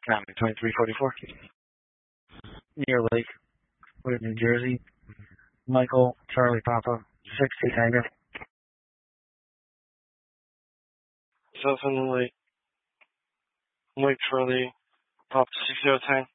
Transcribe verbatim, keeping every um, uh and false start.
Copy, twenty-three forty-four. Near Lake, Wood, New Jersey. Michael, Charlie Papa, sixty Tango. Seven Lake, Lake Charlie, Papa six zero ten.